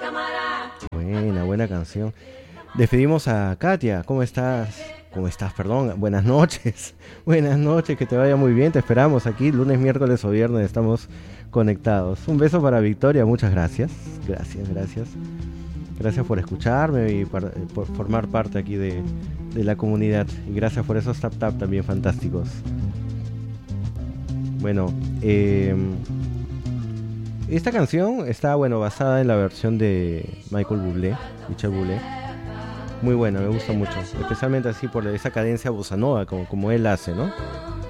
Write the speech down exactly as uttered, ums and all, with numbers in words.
Buena, buena canción. Despedimos a Katia. ¿Cómo estás? ¿Cómo estás? Perdón. Buenas noches. Buenas noches, que te vaya muy bien. Te esperamos aquí lunes, miércoles o viernes. Estamos conectados. Un beso para Victoria. Muchas gracias. Gracias, gracias. Gracias por escucharme y por, por formar parte aquí de, de la comunidad. Y gracias por esos tap tap también fantásticos. Bueno, eh, esta canción está, bueno, basada en la versión de Michael Bublé, Michel Bublé. Muy buena, me gusta mucho, especialmente así por esa cadencia bossa nova, como, como él hace, ¿no?